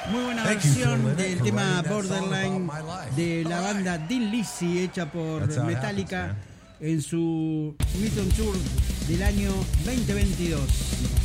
Muy buena versión del tema Borderline de la banda Thin Lizzy, hecha por Metallica en su Meet on Tour del año 2022.